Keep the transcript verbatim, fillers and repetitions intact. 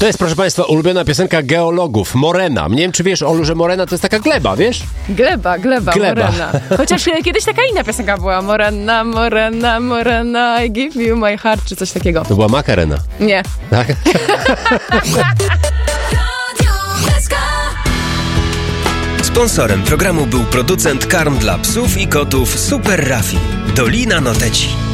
To jest, proszę Państwa, ulubiona piosenka geologów. Morena. Nie wiem, czy wiesz, Olu, że morena to jest taka gleba, wiesz? Gleba, gleba, gleba. Morena. Chociaż kiedyś taka inna piosenka była. Morena, morena, morena, I give you my heart, czy coś takiego. To była Makarena. Nie. Tak? Sponsorem programu był producent karm dla psów i kotów Super Raffi. Dolina Noteci.